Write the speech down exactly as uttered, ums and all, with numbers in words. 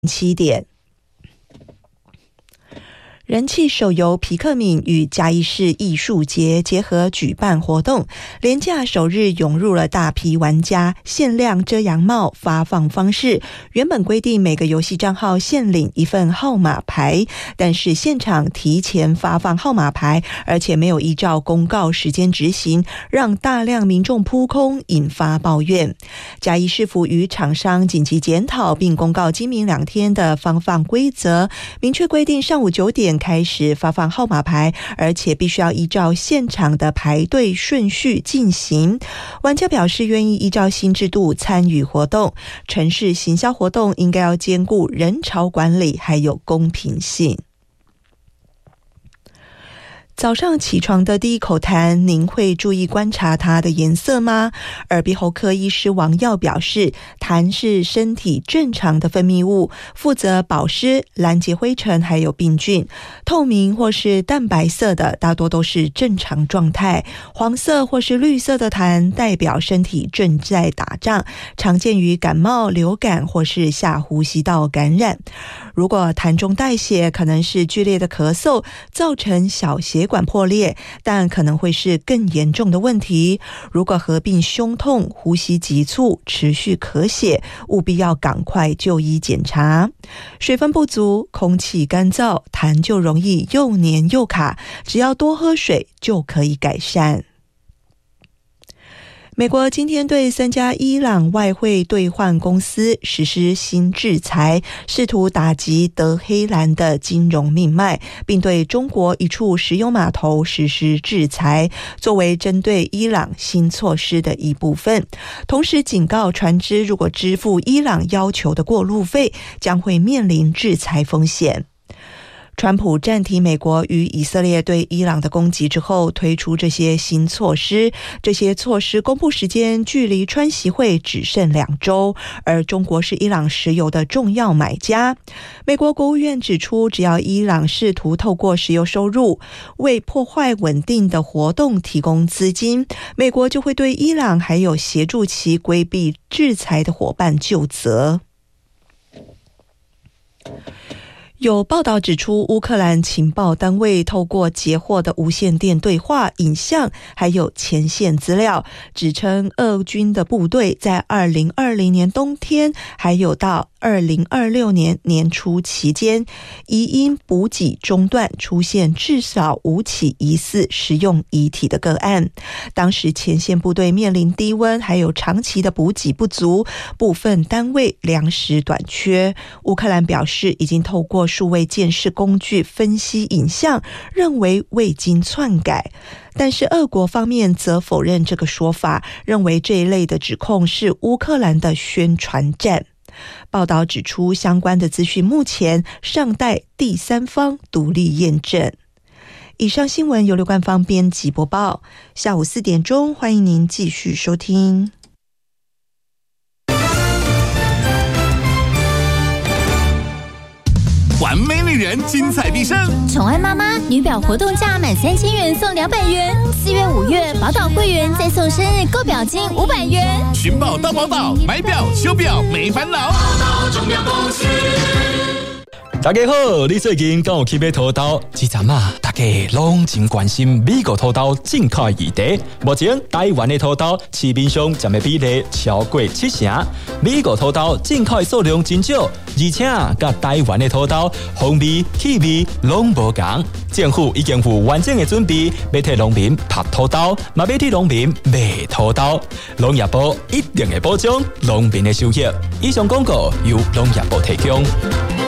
七点。人气手游皮克敏与嘉义市艺术节结合举办活动，连假首日涌入了大批玩家，限量遮阳帽发放方式原本规定每个游戏账号限领一份号码牌，但是现场提前发放号码牌，而且没有依照公告时间执行，让大量民众扑空，引发抱怨。嘉义市府与厂商紧急检讨，并公告今明两天的发放规则，明确规定上午九点开始发放号码牌，而且必须要依照现场的排队顺序进行。玩家表示愿意依照新制度参与活动，城市行销活动应该要兼顾人潮管理还有公平性。早上起床的第一口痰，您会注意观察它的颜色吗？耳鼻喉科医师王耀表示，痰是身体正常的分泌物，负责保湿、拦截灰尘还有病菌。透明或是淡白色的大多都是正常状态，黄色或是绿色的痰代表身体正在打仗，常见于感冒、流感或是下呼吸道感染。如果痰中带血，可能是剧烈的咳嗽造成小血管破裂，但可能会是更严重的问题。如果合并胸痛、呼吸急促、持续咳血，务必要赶快就医检查。水分不足、空气干燥，痰就容易又黏又卡，只要多喝水就可以改善。美国今天对三家伊朗外汇兑换公司实施新制裁，试图打击德黑兰的金融命脉，并对中国一处石油码头实施制裁，作为针对伊朗新措施的一部分。同时警告船只，如果支付伊朗要求的过路费，将会面临制裁风险。川普暂停美国与以色列对伊朗的攻击之后，推出这些新措施。这些措施公布时间距离川习会只剩两周，而中国是伊朗石油的重要买家。美国国务院指出，只要伊朗试图透过石油收入为破坏稳定的活动提供资金，美国就会对伊朗还有协助其规避制裁的伙伴就责。有报道指出，乌克兰情报单位透过截获的无线电对话影像还有前线资料，指称俄军的部队在二零二零年冬天还有到二零二六年年初期间，疑因补给中断出现至少五起疑似食用遗体的个案。当时前线部队面临低温还有长期的补给不足，部分单位粮食短缺。乌克兰表示已经透过数位监视工具分析影像，认为未经篡改。但是俄国方面则否认这个说法，认为这一类的指控是乌克兰的宣传战。报道指出，相关的资讯目前尚待第三方独立验证。以上新闻由刘冠芳编辑播报，下午四点钟，欢迎您继续收听。 完美女人，精彩毕生。 宠爱妈妈女表活动价满三千元送两百元，四月五月宝岛会员再送生日购表金五百元。 寻宝到宝岛，买表修表没烦恼。宝岛钟表公司。 大家好，你最近敢有去买土豆？这阵啊，大家拢真关心美国土豆进口议题。目前台湾的土豆市面上占的比例超过七成，美国土豆进口的数量真少，而且甲台湾的土豆风味、气味拢无同。政府已经有完整的准备，要替农民拍土豆，嘛要替农民卖土豆。农业部一定会保障农民的收益。以上广告由农业部提供。